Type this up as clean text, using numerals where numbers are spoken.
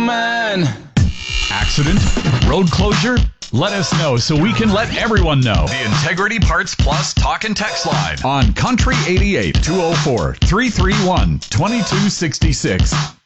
man. Accident? Road closure? Let us know so we can let everyone know. The Integrity Parts Plus talk and text line On Country 88 204 331 2266.